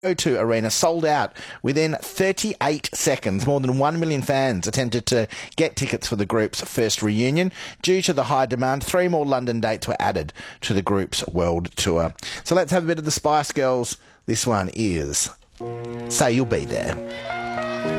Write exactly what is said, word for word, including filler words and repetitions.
O two Arena sold out within thirty-eight seconds. More than one million fans attempted to get tickets for the group's first reunion. Due to the high demand, three more London dates were added to the group's world tour. So let's have a bit of the Spice Girls. This one is Say You'll Be There.